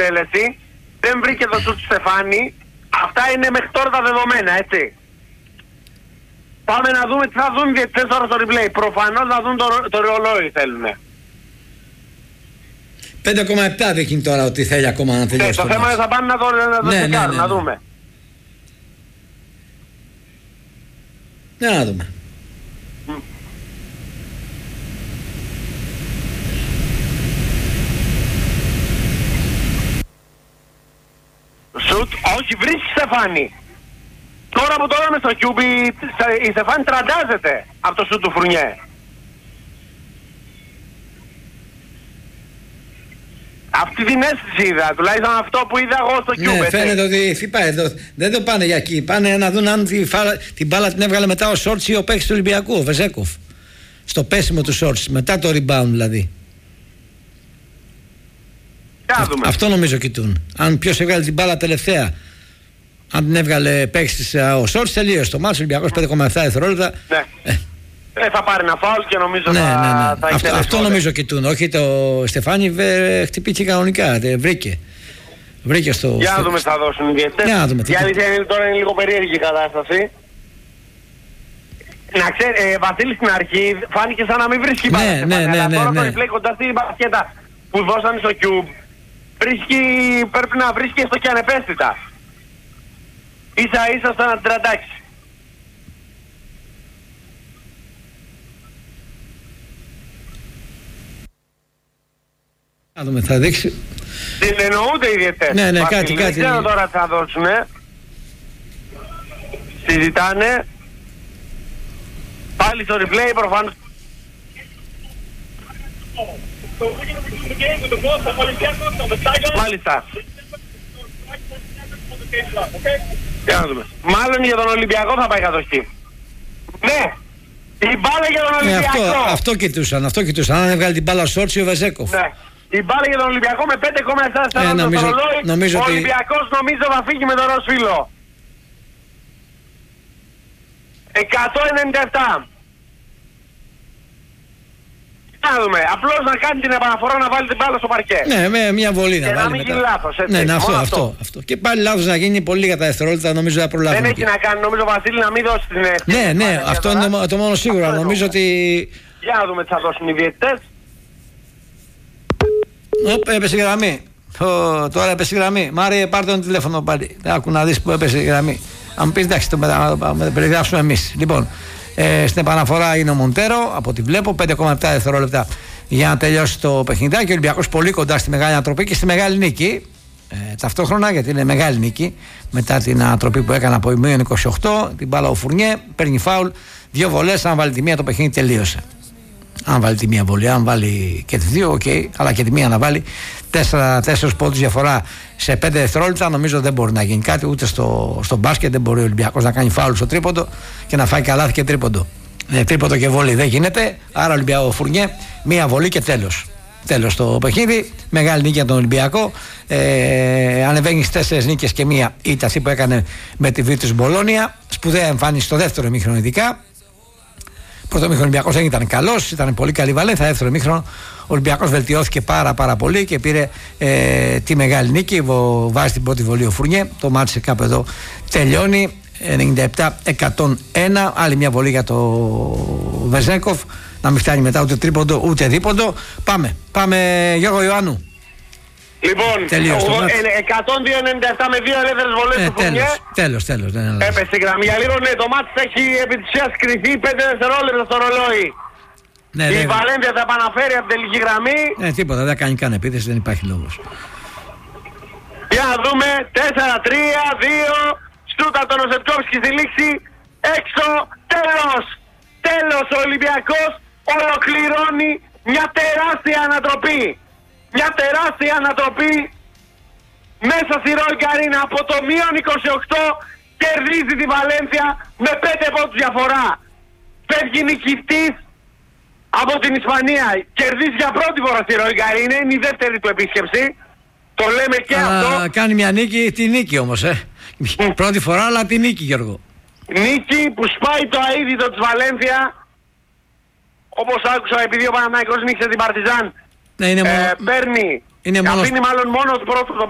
εκτέλεση. Δεν βρήκε το σουτ Στεφάνη. Αυτά είναι μέχρι τώρα τα δεδομένα, έτσι. Πάμε να δούμε τι θα δουν οι διαιτητές τώρα στο replay. Προφανώς να δουν το ρολόι θέλουνε. 5,7 δείχνει τώρα ότι θέλει ακόμα να τελειώσει. Το θέμα είναι θα πάνε να το τσεκάρουν, να δούμε. Ναι, να δούμε. Σουτ, όχι, βρίσκει Στεφάνη. Τώρα που τώρα με στο Κιούμπι η Στεφάνη τραντάζεται από το σουτ του Φουρνιέ. Αυτή την αίσθηση είδα, τουλάχιστον αυτό που είδα εγώ στο Κιούμπι. Ναι, φαίνεται ότι δεν το πάνε για εκεί. Πάνε να δουν αν την μπάλα την έβγαλε μετά ο Σόρτς ή ο παίκτης του Ολυμπιακού, ο Βεζέκοφ. Στο πέσιμο του Σόρτς, μετά το rebound δηλαδή. Αυτό νομίζω κοιτούν. Αν ποιος έβγαλε την μπάλα τελευταία. Αν την έβγαλε παίκτης ο Σόρτς, τελείωσε το μάτς. Ο Ολυμπιακός 5,7 δευτερόλεπτα. Ναι. Θα πάρει ένα φάουλ και νομίζω θα αυτό νομίζω κοιτούν. Όχι το Στεφάνι χτυπήθηκε κανονικά. Βρήκε στο. Για να δούμε τι θα δώσουν οι διαιτητές. Η αλήθεια είναι τώρα είναι λίγο περίεργη η κατάσταση. Να ξέρει, Βασίλη στην αρχή φάνηκε σαν να μην βρίσκει μπάλα. Ναι. Τώρα το replay κοντά στην μπασκέτα που δώσανε στο Cube πρέπει να βρίσκει έστω και ανεπαίσθητα. Ίσα στο ένα τραντάκι. Να δούμε, θα δείξει. Συνεννοούνται οι διαιτητές. Ναι, κάτι. Δεν ξέρω τώρα τι θα δώσουνε. Συζητάνε. Πάλι στο replay προφανώς. Μάλιστα. Για να δούμε. Μάλλον για τον Ολυμπιακό θα πάει κατοχή. Ναι. Η μπάλα για τον Ολυμπιακό. Αυτό κοιτούσαν. Αν έβγαλε την μπάλα Σόρτσι ο Βεζέκοφ. Ναι. Η μπάλα για τον Ολυμπιακό με 5,7 στο ρολόι. Ο Ολυμπιακός νομίζω θα φύγει με τον ροζ φύλλο. 197. Να δούμε. Απλώς να κάνει την επαναφορά να βάλει την μπάλα στο παρκέ. Ναι, με μια βολή να βάλει. Να μην γίνει λάθος. Ναι, αυτό. Και πάλι λάθος να γίνει πολύ για τα δευτερόλεπτα, νομίζω θα προλάβει. Δεν έχει να κάνει, νομίζω Βασίλη, να μην δώσει την ευθύνη. Ναι, αυτό είναι το μόνο σίγουρο. Νομίζω ότι. Για να δούμε τι θα δώσουν οι διαιτητές. Έπεσε η γραμμή. Τώρα έπεσε η γραμμή. Μάρι, πάρτε τον τηλέφωνο πάλι. Άκου να δεις που έπεσε η γραμμή. Αν μου πεις εντάξει, το περιγράψουμε εμείς. Λοιπόν, στην επαναφορά είναι ο Μοντέρο, από ό,τι βλέπω, 5,7 δευτερόλεπτα για να τελειώσει το παιχνιδάκι. Ο Ολυμπιακός πολύ κοντά στη μεγάλη ανατροπή και στη μεγάλη νίκη. Ταυτόχρονα, γιατί είναι μεγάλη νίκη μετά την ανατροπή που έκανε από μείον 28. Την μπάλα ο Φουρνιέ, παίρνει φάουλ, 2 βολές. Αν βάλει τη μία, το παιχνίδι τελείωσε. Αν βάλει τη μία βολή, αν βάλει και τις δύο, αλλά και τη μία να βάλει 4 πόντους διαφορά σε 5 δευτερόλεπτα, νομίζω δεν μπορεί να γίνει κάτι ούτε στο μπάσκετ. Δεν μπορεί ο Ολυμπιακός να κάνει φάουλ στο τρίποντο και να φάει καλάθι και τρίποντο. Τρίποντο και βολή δεν γίνεται. Άρα Ολυμπιακό Φουρνιέ, μία βολή και τέλος το παιχνίδι. Μεγάλη νίκη για τον Ολυμπιακό. Ανεβαίνει στις 4 νίκες και μία ήττα που έκανε με τη Βίρτους Μπολόνια. Σπουδαία εμφάνιση στο δεύτερο ημίχρονο ειδικά. Πρώτο ημίχρονο ο Ολυμπιακός δεν ήταν καλός, ήταν πολύ καλή Βαλένθια. Δεύτερο ημίχρονο ο Ολυμπιακός βελτιώθηκε πάρα πολύ και πήρε τη μεγάλη νίκη. Βάζει την πρώτη βολή ο Φουρνιέ. Το μάτι κάπου εδώ τελειώνει. 97-101. Άλλη μια βολή για το Βεζέκοφ. Να μην φτάνει μετά ούτε τρίποντο ούτε δίποντο. Πάμε Γιώργο Ιωάννου. Λοιπόν, 102-97 με 2 ελεύθερες βολές του Φουρνιέ. Τέλος. Έπεσε η γραμμή. Για λίγο το μάτς έχει επί της ουσίας κρυθεί 5 δευτερόλεπτα στο ρολόι. Η Βαλένθια θα επαναφέρει από την τελική γραμμή. Τίποτα, δεν κάνει καν επίθεση, δεν υπάρχει λόγος. Για να δούμε. 4-3-2. Στούτα τον Οσετκόφσκι στη λήξη. Έξω. Τέλος ο Ολυμπιακός ολοκληρώνει μια τεράστια ανατροπή. Μια τεράστια ανατροπή μέσα στη Ροϊ Καρίνα. Από το μείον 28 κερδίζει τη Βαλένθια με 5 πόντους διαφορά. Φεύγει νικητής από την Ισπανία. Κερδίζει για πρώτη φορά στη Ροϊ Καρίνα. Είναι η δεύτερη του επίσκεψη. Το λέμε και αυτό. Κάνει μια νίκη, τη νίκη όμως πρώτη φορά, αλλά τη νίκη, Γιώργο. Νίκη που σπάει το αείδητο της Βαλένθια. Όπως άκουσα, επειδή ο Παναθηναϊκός νίκησε την Παρτιζάν. Ναι, είναι μόνο... Παίρνει, αφήνει μάλλον μόνο του πρώτου